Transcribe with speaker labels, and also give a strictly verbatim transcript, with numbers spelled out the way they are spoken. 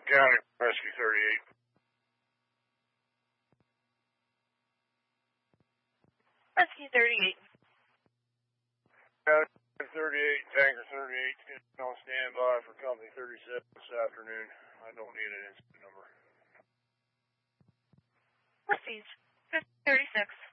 Speaker 1: County, Rescue thirty-eight.
Speaker 2: Rescue thirty-eight.
Speaker 1: County thirty-eight, Tanker thirty-eight, on standby for Company thirty-seven this afternoon. I don't need an incident number.
Speaker 2: Received. thirty-six.